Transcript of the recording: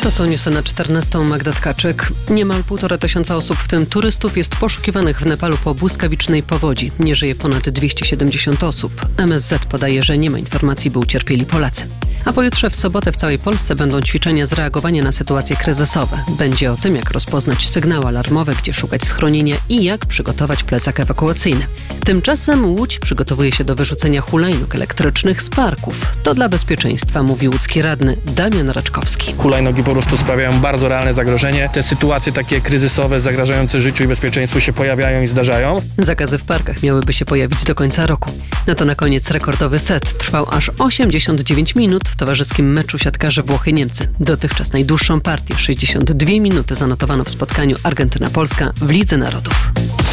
To są newsy na 14. Magda Tkaczyk. Niemal 1500 osób, w tym turystów, jest poszukiwanych w Nepalu po błyskawicznej powodzi. Nie żyje ponad 270 osób. MSZ podaje, że nie ma informacji, by ucierpieli Polacy. A pojutrze w sobotę w całej Polsce będą ćwiczenia z reagowania na sytuacje kryzysowe. Będzie o tym, jak rozpoznać sygnały alarmowe, gdzie szukać schronienia i jak przygotować plecak ewakuacyjny. Tymczasem Łódź przygotowuje się do wyrzucenia hulajnóg elektrycznych z parków. To dla bezpieczeństwa, mówi łódzki radny Damian Raczkowski. Hulajnogi po prostu sprawiają bardzo realne zagrożenie. Te sytuacje takie kryzysowe, zagrażające życiu i bezpieczeństwu się pojawiają i zdarzają. Zakazy w parkach miałyby się pojawić do końca roku. No to na koniec rekordowy set. Trwał aż 89 minut w towarzyskim meczu siatkarzy Włochy-Niemcy. Dotychczas najdłuższą partię, 62 minuty, zanotowano w spotkaniu Argentyna-Polska w Lidze Narodów.